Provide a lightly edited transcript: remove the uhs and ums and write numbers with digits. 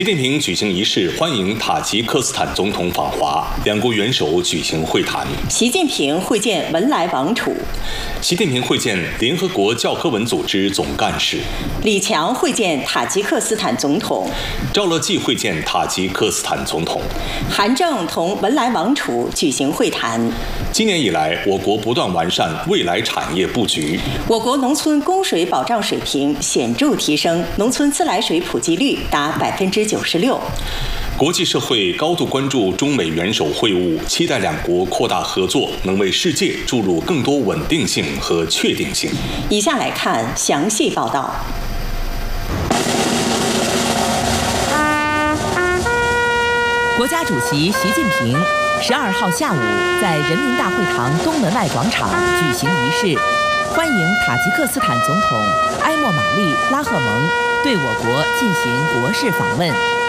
习近平举行仪式欢迎塔吉克斯坦总统访华，两国元首举行会谈。 习近平会见文莱王储。 习近平会见联合国教科文组织总干事。 李强会见塔吉克斯坦总统。 赵乐际会见塔吉克斯坦总统。 韩正同文莱王储举行会谈。 今年以来，我国不断完善未来产业布局。 我国农村供水保障水平显著提升，农村自来水普及率达96%。 国际社会高度关注中美元首会晤，期待两国扩大合作，能为世界注入更多稳定性和确定性。 以下来看详细报道。 国家主席习近平12号下午在人民大会堂东门外广场举行仪式，欢迎塔吉克斯坦总统埃莫玛丽·拉赫蒙对我国进行国事访问。